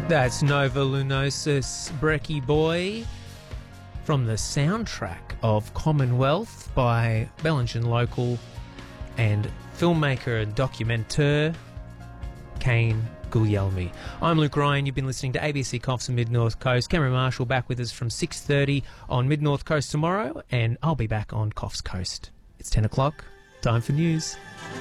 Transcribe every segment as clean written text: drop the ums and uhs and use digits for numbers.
That's Nova Lunosis, Brekkie Boy, from the soundtrack of Commonwealth by Bellingen local and filmmaker and documentaire Kane Guglielmi. I'm Luke Ryan. You've been listening to ABC Coffs and Mid-North Coast. Cameron Marshall back with us from 6:30 on Mid-North Coast tomorrow, and I'll be back on Coffs Coast. It's 10 o'clock. Time for news.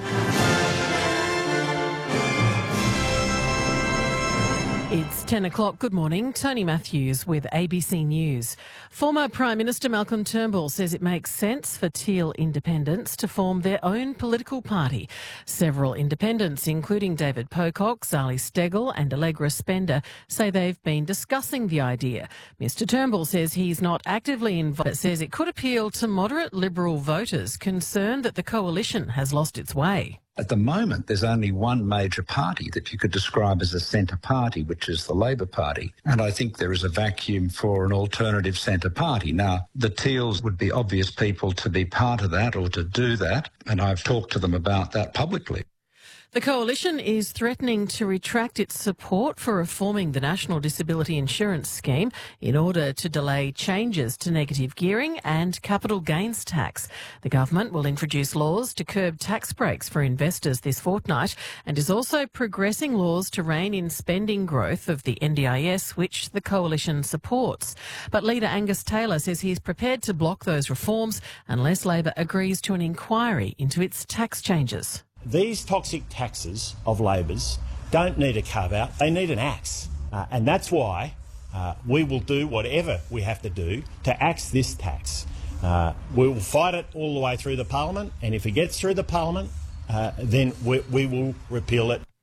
It's 10 o'clock. Good morning. Tony Matthews with ABC News. Former Prime Minister Malcolm Turnbull says it makes sense for Teal independents to form their own political party. Several independents, including David Pocock, Zali Steggall and Allegra Spender, say they've been discussing the idea. Mr Turnbull says he's not actively involved, but says it could appeal to moderate Liberal voters concerned that the coalition has lost its way. At the moment, there's only one major party that you could describe as a centre party, which is the Labor Party. And I think there is a vacuum for an alternative centre party. Now, the Teals would be obvious people to be part of that or to do that, and I've talked to them about that publicly. The coalition is threatening to retract its support for reforming the National Disability Insurance Scheme in order to delay changes to negative gearing and capital gains tax. The government will introduce laws to curb tax breaks for investors this fortnight and is also progressing laws to rein in spending growth of the NDIS, which the coalition supports. But leader Angus Taylor says he's prepared to block those reforms unless Labor agrees to an inquiry into its tax changes. These toxic taxes of Labor's don't need a carve-out, they need an axe. And that's why we will do whatever we have to do to axe this tax. We will fight it all the way through the Parliament, and if it gets through the Parliament, then we will repeal it.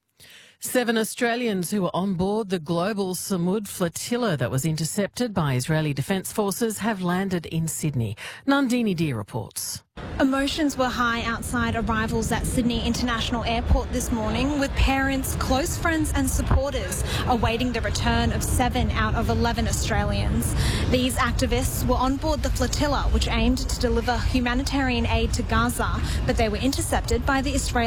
7 Australians who were on board the global Samud flotilla that was intercepted by Israeli Defence Forces have landed in Sydney. Nandini Deer reports. Emotions were high outside arrivals at Sydney International Airport this morning, with parents, close friends and supporters awaiting the return of 7 out of 11 Australians. These activists were on board the flotilla, which aimed to deliver humanitarian aid to Gaza, but they were intercepted by the Israeli